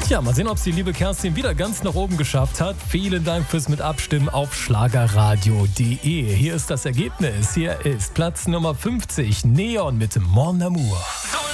Tja, mal sehen, ob es die liebe Kerstin wieder ganz nach oben geschafft hat. Vielen Dank fürs Mitabstimmen auf schlagerradio.de. Hier ist das Ergebnis. Hier ist Platz Nummer 50, Neon mit Mon Amour.